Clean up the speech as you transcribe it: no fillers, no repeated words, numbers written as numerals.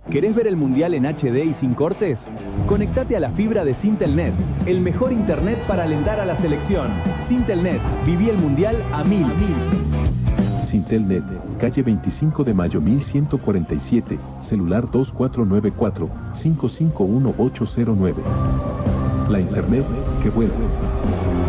¿Querés ver el Mundial en HD y sin cortes? Conectate a la fibra de Sintelnet, el mejor internet para alentar a la selección. Sintelnet, viví el Mundial a mil. Sintelnet, calle 25 de Mayo 1147, celular 2494-551-809. La internet que vuela.